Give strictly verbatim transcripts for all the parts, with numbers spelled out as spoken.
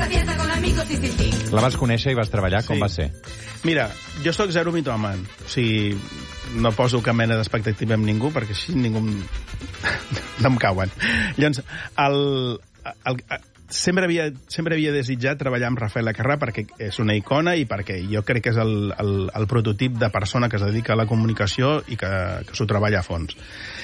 fiesta, fiesta con amigos, sí, sí, sí. La vas conèixer i vas treballar, com Sí. va ser? Mira, jo sóc zero mitòman. O sigui, no poso cap mena d'expectativa amb ningú, perquè així ningú em... no em cauen. Llavors, el, el, el, sempre, havia, sempre havia desitjat treballar amb Rafael Acarrà perquè és una icona i perquè jo crec que és el, el, el prototip de persona que es dedica a la comunicació i que, que s'ho treballa a fons.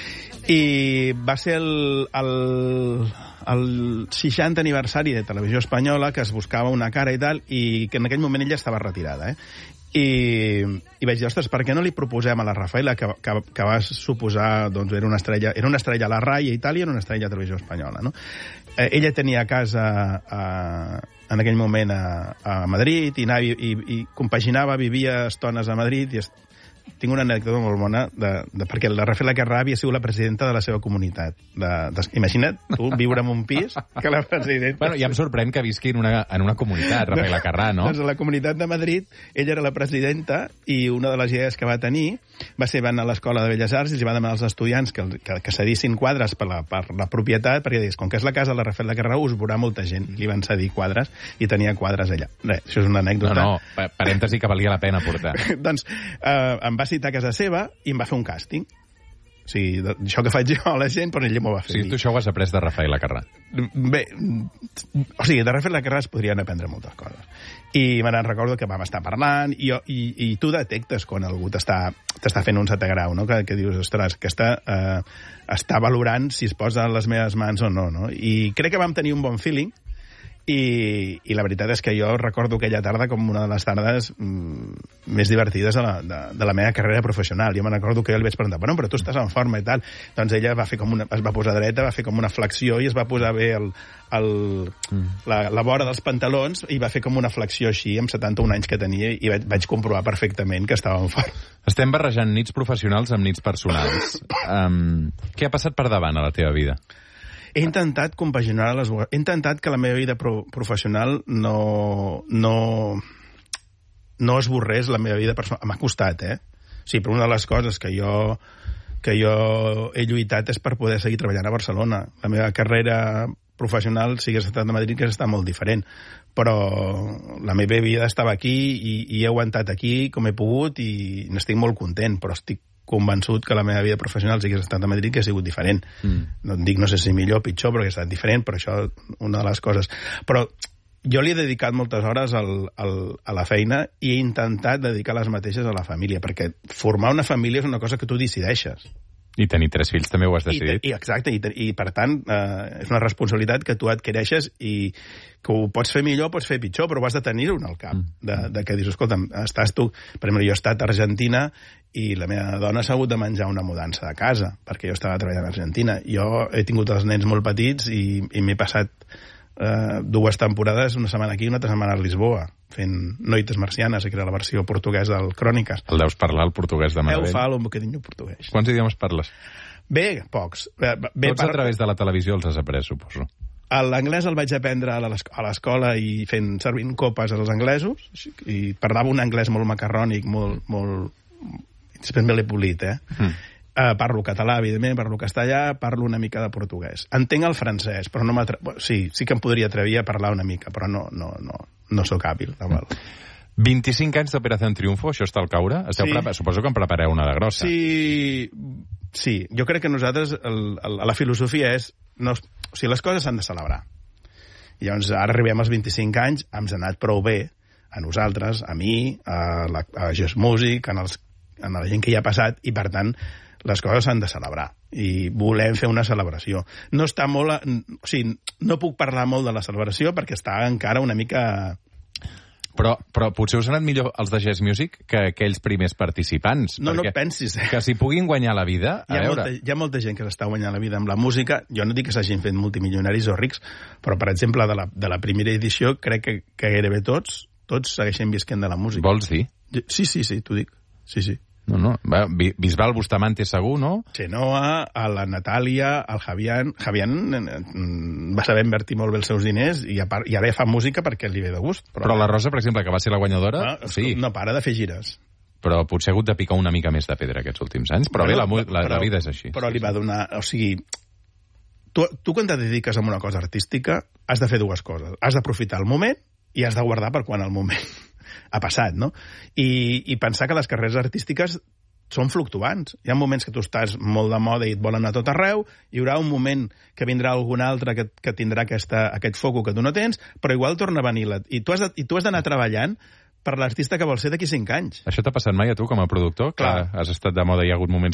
I va ser el, el, el seixantè aniversari de Televisió Espanyola, que es buscava una cara i tal, i que en aquell moment ella estava retirada, eh? I, i vaig dir, ostres, per què no li proposem a la Rafaela, que, que, que va suposar, doncs, era una estrella, era una estrella a la RAI a Itàlia, era una estrella a Televisió Espanyola, no? Eh, ella tenia casa a, en aquell moment a, a Madrid i, anava, i, i, i compaginava, vivia estones a Madrid i es, tinc una anècdota molt bona de, de, perquè la Rafaela Acarrà havia sigut la presidenta de la seva comunitat. De, de, imagina't, tu, viure en un pis que la presidenta... Bueno, ja em sorprèn que visqui en una, en una comunitat, Rafael Acarrà, no? Doncs a la comunitat de Madrid, ella era la presidenta i una de les idees que va tenir va ser van a l'Escola de Belles Arts i els va demanar als estudiants que, que, que cedissin quadres per la, per la propietat, perquè deies, com que és la casa de la Rafaela Acarrà, us veurà molta gent. Li van cedir quadres i tenia quadres allà. Res, això és una anècdota. No, no, parèntesi que valia la pena portar. Doncs eh, em va citar a casa seva i em va fer un càsting. O sigui, això que faig jo a la gent, però ella m'ho va fer. O sigui, tu això ho has après de Rafael Acarrà. Bé, o sigui, de Rafael Acarrà es podrien aprendre moltes coses. I me recordo que vam estar parlant i, jo, i, i tu detectes quan algú t'està fent un setè grau, no? Que, que dius, ostres, que està, eh, està valorant si es posa a les meves mans o no, no? I crec que vam tenir un bon feeling. I, i la veritat és que jo recordo aquella tarda com una de les tardes mm, més divertides de la, de, de la meva carrera professional. Jo me'n recordo que jo li vaig preguntar, bueno, però tu estàs en forma i tal. Doncs ella va fer com una, es va posar dreta, va fer com una flexió i es va posar bé el, el, mm. la, la vora dels pantalons i va fer com una flexió així, amb setanta-un anys que tenia, i vaig, vaig comprovar perfectament que estava en forma. Estem barrejant nits professionals amb nits personals. Um, què ha passat per davant a la teva vida? He intentat compaginar les dues. He intentat que la meva vida pro professional no, no, no esborrés la meva vida personal. M'ha costat, eh? Sí, però una de les coses que jo, que jo he lluitat és per poder seguir treballant a Barcelona. La meva carrera professional, si hagués estat a Madrid, que està molt diferent. Però la meva vida estava aquí i, i he aguantat aquí com he pogut i n'estic molt content, però estic convençut que la meva vida professional, si hagués estat a Madrid, que ha sigut diferent. Mm. No et dic, no sé si millor o pitjor, però que ha estat diferent, però això és una de les coses. Però jo li he dedicat moltes hores al, al, a la feina i he intentat dedicar les mateixes a la família, perquè formar una família és una cosa que tu decideixes. I tenir tres fills també ho has decidit. I, i exacte, i, i per tant eh, és una responsabilitat que tu adquireixes i que ho pots fer millor, pots fer pitjor, però ho has de tenir un al cap, de, de que dius, escolta'm, estàs tu... Per exemple, jo he estat a Argentina i la meva dona s'ha hagut de menjar una mudança de casa, perquè jo estava treballant a Argentina. Jo he tingut els nens molt petits i, i m'he passat eh, dues temporades, una setmana aquí i una altra setmana a Lisboa, fent Noites Marcianes, que era la versió portuguesa del Cròniques. El deus parlar, el portuguès de Marvell? Eu falo un bocadinho portuguès. Quants idiomes parles? Bé, pocs. Bé, Tots a través de la televisió els has après, suposo. L'anglès el vaig aprendre a l'escola i fent servint copes als anglesos, i parlava un anglès molt macarrònic, molt... molt... Després me l'he polit, eh? Mm. Uh, parlo català, evidentment, parlo castellà, parlo una mica de portuguès. Entenc el francès, però no m'atre... Sí, sí que em podria atrevir a parlar una mica, però no, no, no, no sóc hàbil. No. vint-i-cinc anys d'Operació Triunfo, això està al caure? Esteu sí. Pre... Suposo que en prepareu una de grossa. Sí, sí. Jo crec que nosaltres, el, el, la filosofia és... No, o sigui, les coses s'han de celebrar. I llavors, ara arribem als vint-i-cinc anys, ens ha anat prou bé a nosaltres, a mi, a, la, a Just Music, en, els, en la gent que hi ha passat, i per tant, les coses s'han de celebrar. I volem fer una celebració. No està molt... A, o sigui, no puc parlar molt de la celebració perquè està encara una mica... Però, però potser us han anat millor els de Jazz Music que aquells primers participants. No, no pensis. Eh? Que si puguin guanyar la vida... A hi, ha veure... molta, hi ha molta gent que s'està guanyant la vida amb la música. Jo no dic que s'hagin fet multimilionaris o rics, però, per exemple, de la, de la primera edició, crec que, que gairebé tots, tots segueixen visquent de la música. Vols dir? Sí, sí, sí, t'ho dic. Sí, sí. No, no. Bisbal Bustamante segur, no? Chenoa, a la Natàlia, al Javián. Javián va saber invertir molt bé els seus diners i, a part, i ara fa música perquè li ve de gust. Però, però la Rosa, per exemple, que va ser la guanyadora... No, sí. no para de fer gires. Però potser ha hagut de picar una mica més de pedra aquests últims anys. Però bueno, bé, la, la, però, la vida és així. Però li va donar... O sigui, tu, tu quan te dediques a una cosa artística has de fer dues coses. Has d'aprofitar el moment i has de guardar per quan el moment ha passat, no? I, i pensar que les carreres artístiques són fluctuants. Hi ha moments que tu estàs molt de moda i et volen anar a tot arreu, hi haurà un moment que vindrà algun altre que, que tindrà aquesta, aquest foco que tu no tens, però igual torna a venir. La, I tu has de, i tu has d'anar treballant per l'artista que vols ser d'aquí cinc anys. Això t'ha passat mai a tu com a productor? Clar. Que has estat de moda i hi ha hagut moments